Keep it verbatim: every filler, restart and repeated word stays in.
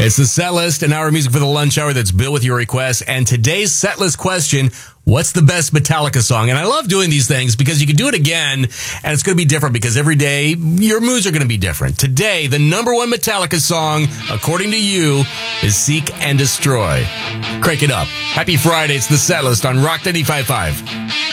It's the set list and our music for the lunch hour that's built with your requests. And today's set list question, what's the best Metallica song? And I love doing these things because you can do it again and it's going to be different because every day your moods are going to be different. Today, the number one Metallica song, according to you, is Seek and Destroy. Crank it up. Happy Friday. It's the set list on Rock ninety-five point five.